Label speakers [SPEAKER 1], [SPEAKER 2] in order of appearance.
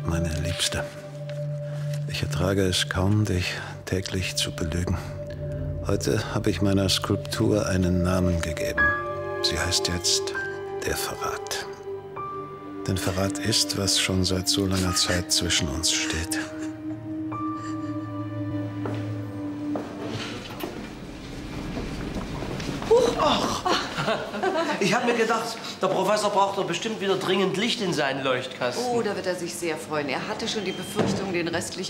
[SPEAKER 1] meine Liebste. Ich ertrage es kaum, dich täglich zu belügen. Heute habe ich meiner Skulptur einen Namen gegeben. Sie heißt jetzt der Verrat. Denn Verrat ist, was schon seit so langer Zeit zwischen uns steht.
[SPEAKER 2] Ach. Ich habe mir gedacht, der Professor braucht doch bestimmt wieder dringend Licht in seinen Leuchtkasten.
[SPEAKER 3] Oh, da wird er sich sehr freuen. Er hatte schon die Befürchtung, den restlichen